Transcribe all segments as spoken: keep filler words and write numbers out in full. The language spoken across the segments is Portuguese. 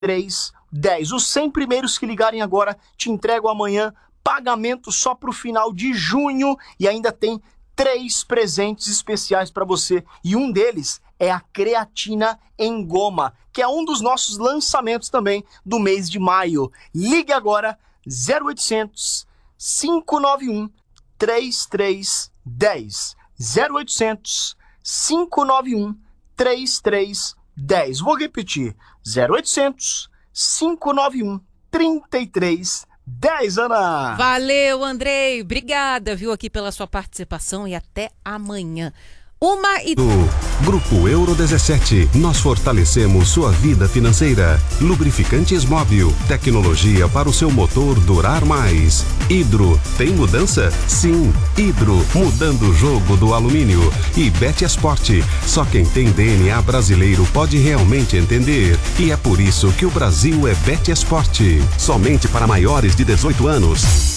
três dez. Os cem primeiros que ligarem agora te entregam amanhã, pagamento só para o final de junho e ainda tem três presentes especiais para você. E um deles é a creatina em goma, que é um dos nossos lançamentos também do mês de maio. Ligue agora zero oitocentos, cinco nove um, três três um zero. zero oitocentos, cinco nove um, três três um zero. Vou repetir. zero oitocentos, cinco nove um, três três um zero, Ana. Valeu, Andrei. Obrigada, viu, aqui pela sua participação e até amanhã. Uma e... Do Grupo Euro dezessete, nós fortalecemos sua vida financeira. Lubrificantes Móbil, tecnologia para o seu motor durar mais. Hidro, tem mudança? Sim, Hidro, mudando o jogo do alumínio. E Betesport, só quem tem D N A brasileiro pode realmente entender. E é por isso que o Brasil é Betesport. Somente para maiores de dezoito anos.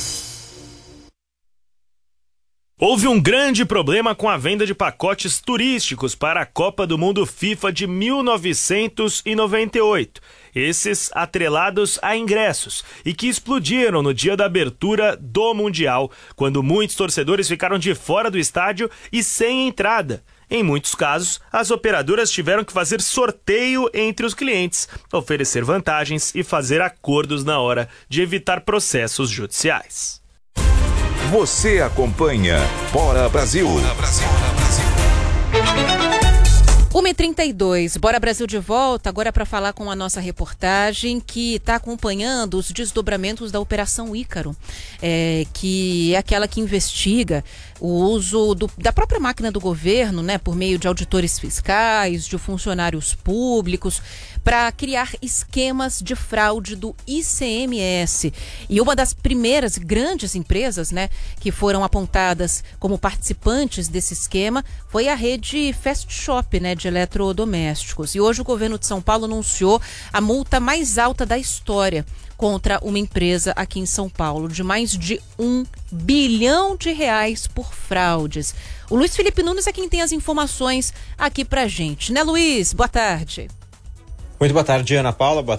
Houve um grande problema com a venda de pacotes turísticos para a Copa do Mundo FIFA de mil novecentos e noventa e oito. Esses atrelados a ingressos e que explodiram no dia da abertura do Mundial, quando muitos torcedores ficaram de fora do estádio e sem entrada. Em muitos casos, as operadoras tiveram que fazer sorteio entre os clientes, oferecer vantagens e fazer acordos na hora de evitar processos judiciais. Você acompanha Bora Brasil. Bora Brasil. uma e trinta e dois, Bora Brasil de volta, agora para falar com a nossa reportagem que está acompanhando os desdobramentos da Operação Ícaro, é, que é aquela que investiga o uso do, da própria máquina do governo, né, por meio de auditores fiscais, de funcionários públicos, para criar esquemas de fraude do I C M S. E uma das primeiras grandes empresas, né, que foram apontadas como participantes desse esquema foi a rede Fast Shop, né, de eletrodomésticos. E hoje o governo de São Paulo anunciou a multa mais alta da história contra uma empresa aqui em São Paulo, de mais de um bilhão de reais por fraudes. O Luiz Felipe Nunes é quem tem as informações aqui pra gente, né, Luiz? Boa tarde. Muito boa tarde, Ana Paula. Boa